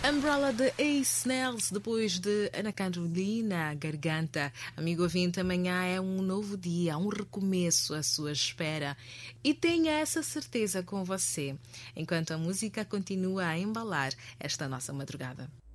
Umbrella de Ace Nails, depois de Ana Carolina Garganta. Amigo ouvinte, amanhã é um novo dia, um recomeço à sua espera. E tenha essa certeza com você, enquanto a música continua a embalar esta nossa madrugada.